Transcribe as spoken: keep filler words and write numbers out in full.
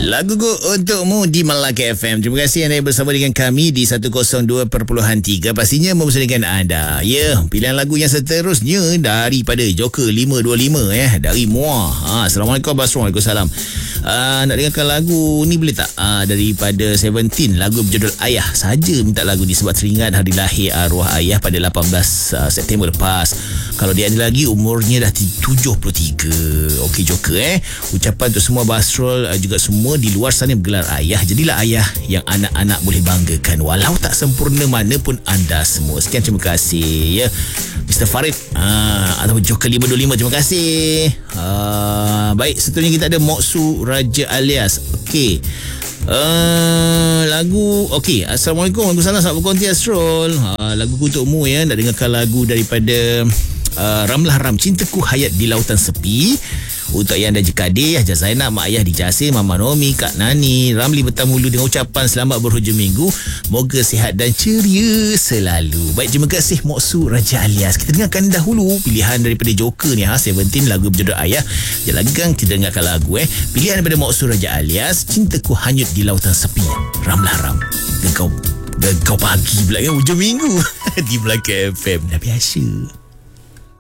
Lagu-lagu untukmu di Melaka F M. Terima kasih anda bersama dengan kami di seratus dua perpuluhan tiga. Pastinya mempersembahkan anda. Ya, pilihan lagu yang seterusnya daripada Joker lima dua lima eh dari Muar. Ha, Assalamualaikum Basro. Waalaikumsalam. Uh, nak dengarkan lagu ni boleh tak? Uh, daripada Seventeen, lagu berjudul Ayah. Saja minta lagu ni sebab teringat hari lahir arwah ayah pada lapan belas uh, September lepas. Kalau dia ada lagi, umurnya dah tujuh puluh tiga. Okey Joker eh. Ucapan untuk semua Basrul uh, juga semua di luar sana bergelar ayah. Jadilah ayah yang anak-anak boleh banggakan walau tak sempurna mana pun anda semua. Sekian, terima kasih ya Mister Farid uh, atau Joker lima dua lima. Terima kasih. uh, Baik, seterusnya kita ada Moksu Raja Alias. Okey, Uh, lagu okey. Assalamualaikum. Waalaikumsalam. Selamat berkonti Asrul. Uh, lagu untukmu ya. Nak dengarkan lagu daripada uh, Ramlah Ram, Cintaku Hayat di Lautan Sepi. Untuk Ayah dan Jekadir, Haja Zainab, Mak Ayah di Jasir, Mama Nomi, Kak Nani, Ramli bertamulu dengan ucapan selamat berhujung minggu. Moga sihat dan ceria selalu. Baik, terima kasih Moksu Raja Alias. Kita dengarkan dahulu pilihan daripada Joker ni ha, Seventeen, lagu berjudul Ayah. Jangan lagi kan kita dengarkan lagu eh. Pilihan daripada Moksu Raja Alias, Cintaku Hanyut di Lautan Sepi. Ramlah Ram. Gegau Gegau pagi pula kan, hujung minggu di Melaka F M. Dah biasa.